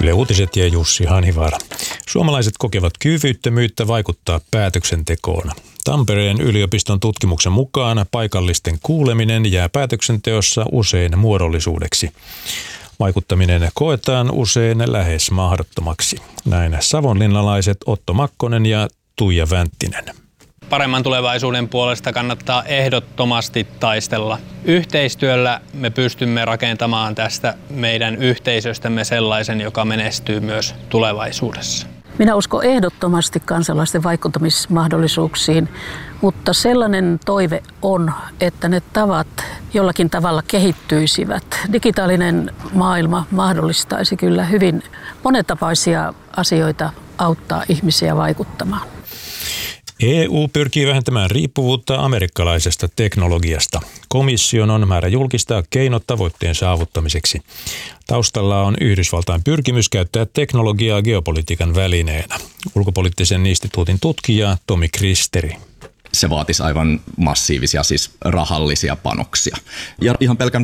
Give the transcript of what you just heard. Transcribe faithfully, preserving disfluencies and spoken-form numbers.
Yle Uutiset ja Jussi Hanivaara. Suomalaiset kokevat kyvyttömyyttä vaikuttaa päätöksentekoon. Tampereen yliopiston tutkimuksen mukaan paikallisten kuuleminen jää päätöksenteossa usein muodollisuudeksi. Vaikuttaminen koetaan usein lähes mahdottomaksi. Näin savonlinnalaiset Otto Makkonen ja Tuija Vänttinen. Paremman tulevaisuuden puolesta kannattaa ehdottomasti taistella. Yhteistyöllä me pystymme rakentamaan tästä meidän yhteisöstämme sellaisen, joka menestyy myös tulevaisuudessa. Minä uskon ehdottomasti kansalaisten vaikuttamismahdollisuuksiin, mutta sellainen toive on, että ne tavat jollakin tavalla kehittyisivät. Digitaalinen maailma mahdollistaisi kyllä hyvin monentapaisia asioita auttaa ihmisiä vaikuttamaan. E U pyrkii vähentämään riippuvuutta amerikkalaisesta teknologiasta. Komission on määrä julkistaa keinot tavoitteen saavuttamiseksi. Taustalla on Yhdysvaltain pyrkimys käyttää teknologiaa geopolitiikan välineenä. Ulkopoliittisen instituutin tutkija Tomi Kristeri. Se vaatisi aivan massiivisia, siis rahallisia panoksia. Ja ihan pelkän